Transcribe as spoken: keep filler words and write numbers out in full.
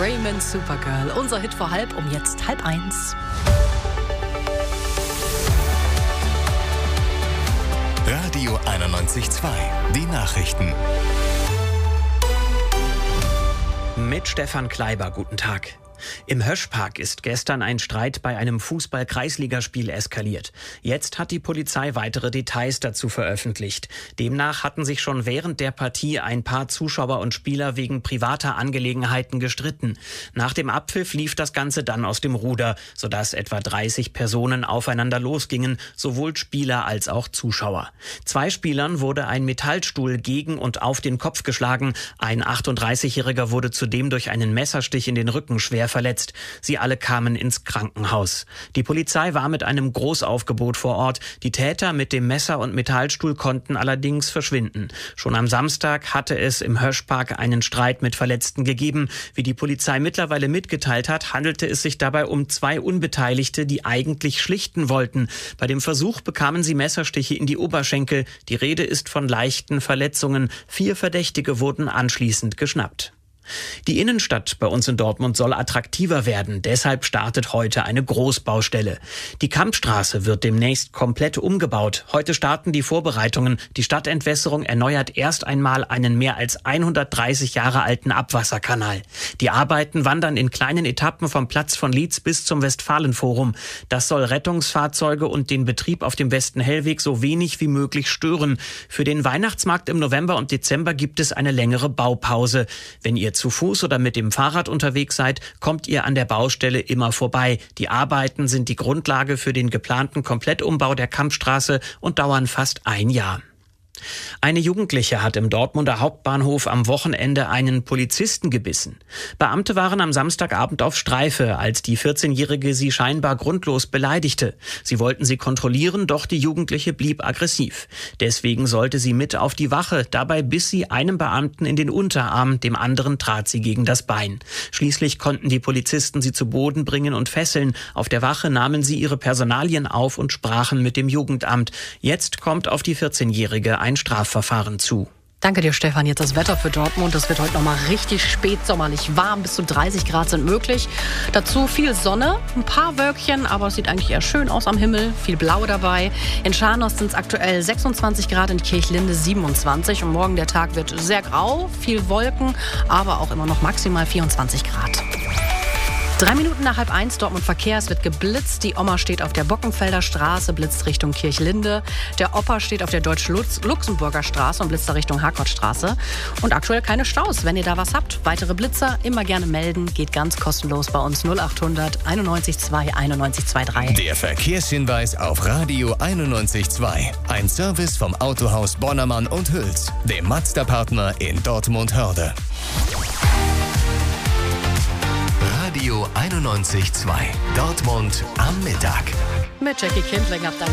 Raymond, Supergirl. Unser Hit vor halb, um jetzt halb eins. Radio einundneunzig Komma zwei. Die Nachrichten. Mit Stefan Kleiber, guten Tag. Im Höschpark ist gestern ein Streit bei einem Fußball-Kreisligaspiel eskaliert. Jetzt hat die Polizei weitere Details dazu veröffentlicht. Demnach hatten sich schon während der Partie ein paar Zuschauer und Spieler wegen privater Angelegenheiten gestritten. Nach dem Abpfiff lief das Ganze dann aus dem Ruder, sodass etwa dreißig Personen aufeinander losgingen, sowohl Spieler als auch Zuschauer. Zwei Spielern wurde ein Metallstuhl gegen und auf den Kopf geschlagen. Ein achtunddreißigjähriger wurde zudem durch einen Messerstich in den Rücken schwer verletzt. Sie alle kamen ins Krankenhaus. Die Polizei war mit einem Großaufgebot vor Ort. Die Täter mit dem Messer und Metallstuhl konnten allerdings verschwinden. Schon am Samstag hatte es im Höschpark einen Streit mit Verletzten gegeben. Wie die Polizei mittlerweile mitgeteilt hat, handelte es sich dabei um zwei Unbeteiligte, die eigentlich schlichten wollten. Bei dem Versuch bekamen sie Messerstiche in die Oberschenkel. Die Rede ist von leichten Verletzungen. Vier Verdächtige wurden anschließend geschnappt. Die Innenstadt bei uns in Dortmund soll attraktiver werden. Deshalb startet heute eine Großbaustelle. Die Kampstraße wird demnächst komplett umgebaut. Heute starten die Vorbereitungen. Die Stadtentwässerung erneuert erst einmal einen mehr als hundertdreißig Jahre alten Abwasserkanal. Die Arbeiten wandern in kleinen Etappen vom Platz von Lietz bis zum Westfalenforum. Das soll Rettungsfahrzeuge und den Betrieb auf dem Westen-Hellweg so wenig wie möglich stören. Für den Weihnachtsmarkt im November und Dezember gibt es eine längere Baupause. Wenn ihr zu Fuß oder mit dem Fahrrad unterwegs seid, kommt ihr an der Baustelle immer vorbei. Die Arbeiten sind die Grundlage für den geplanten Komplettumbau der Kampstraße und dauern fast ein Jahr. Eine Jugendliche hat im Dortmunder Hauptbahnhof am Wochenende einen Polizisten gebissen. Beamte waren am Samstagabend auf Streife, als die vierzehnjährige sie scheinbar grundlos beleidigte. Sie wollten sie kontrollieren, doch die Jugendliche blieb aggressiv. Deswegen sollte sie mit auf die Wache. Dabei biss sie einem Beamten in den Unterarm, dem anderen trat sie gegen das Bein. Schließlich konnten die Polizisten sie zu Boden bringen und fesseln. Auf der Wache nahmen sie ihre Personalien auf und sprachen mit dem Jugendamt. Jetzt kommt auf die vierzehnjährige ein Strafverfahren zu. Danke dir, Stefan. Jetzt das Wetter für Dortmund. Es wird heute noch mal richtig spätsommerlich warm. Bis zu dreißig Grad sind möglich. Dazu viel Sonne, ein paar Wölkchen, aber es sieht eigentlich eher schön aus am Himmel. Viel Blau dabei. In Scharnhorst sind es aktuell sechsundzwanzig Grad, in Kirchlinde siebenundzwanzig. Und morgen der Tag wird sehr grau, viel Wolken, aber auch immer noch maximal vierundzwanzig Grad. Drei Minuten nach halb eins, Dortmund Verkehr. Es wird geblitzt. Die Oma steht auf der Bockenfelder Straße, blitzt Richtung Kirchlinde. Der Opa steht auf der Deutsch-Luxemburger Straße und blitzt da Richtung Harcourtstraße. Und aktuell keine Staus. Wenn ihr da was habt, weitere Blitzer immer gerne melden. Geht ganz kostenlos bei uns null achthundert einundneunzig zwei einundneunzig dreiundzwanzig. Der Verkehrshinweis auf Radio einundneunzig Komma zwei. Ein Service vom Autohaus Bonnermann und Hüls, dem Mazda-Partner in Dortmund-Hörde. Radio einundneunzig Komma zwei. Dortmund am Mittag. Mit Jackie Kindling habt ihr